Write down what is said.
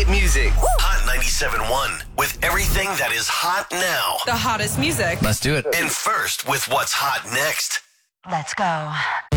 music. Hot 97.1 with everything that is hot now. The hottest music. Let's do it. And first with what's hot next. Let's go.